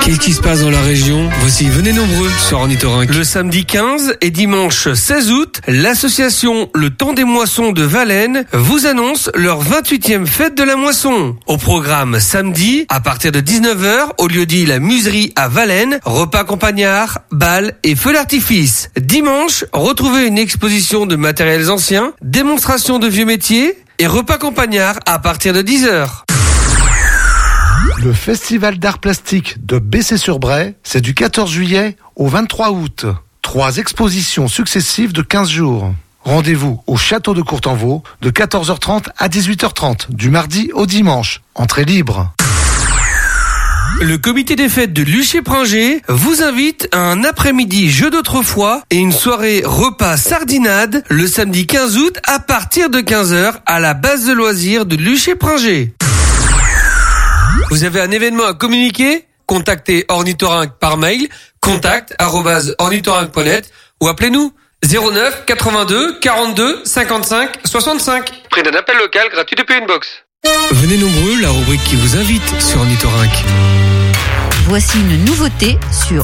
Qu'est-ce qui se passe dans la région? Voici, venez nombreux sur Ornithorynque. Le samedi 15 et dimanche 16 août, l'association Le Temps des Moissons de Valène vous annonce leur 28e fête de la moisson. Au programme samedi, à partir de 19h, au lieu-dit La Muserie à Valène, repas campagnard, bal et feux d'artifice. Dimanche, retrouvez une exposition de matériels anciens, démonstration de vieux métiers et repas campagnard à partir de 10h. Le Festival d'art plastique de Bessay-sur-Bray, c'est du 14 juillet au 23 août. 3 expositions successives de 15 jours. Rendez-vous au Château de Courtenvaux de 14h30 à 18h30, du mardi au dimanche. Entrée libre. Le comité des fêtes de Luché-Pringé vous invite à un après-midi jeu d'autrefois et une soirée repas sardinade le samedi 15 août à partir de 15h à la base de loisirs de Luché-Pringé. Vous avez un événement à communiquer? Contactez Ornithorynque par mail contact@ornithorynque.net ou appelez-nous 09 82 42 55 65. Prix d'un appel local gratuit depuis une box. Venez nombreux, la rubrique qui vous invite sur Ornithorynque. Voici une nouveauté sur